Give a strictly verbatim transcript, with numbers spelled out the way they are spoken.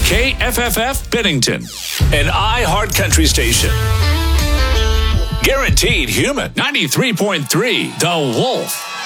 K F F F Bennington, an iHeart Country station. Guaranteed human. ninety-three point three The Wolf.